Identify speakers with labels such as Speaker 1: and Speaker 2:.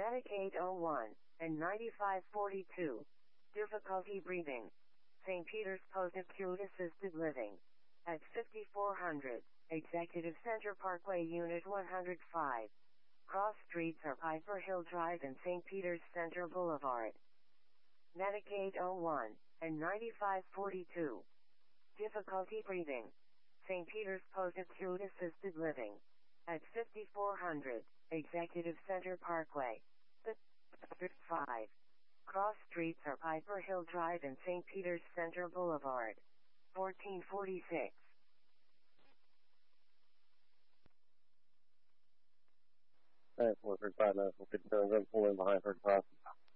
Speaker 1: Natick 801 and 9542. Difficulty breathing. St. Peter's Post-Acute Assisted Living. At 5400, Executive Center Parkway Unit 105. Cross streets are Piper Hill Drive and St. Peter's Center Boulevard. Natick 801 and 9542. Difficulty breathing. St. Peter's Post-Acute Assisted Living. At 5400, Executive Center Parkway. 5. Cross streets are Piper Hill Drive and St. Peter's Center Boulevard. 1446.
Speaker 2: Hey, 435 medical concern, I'm pulling behind her cross.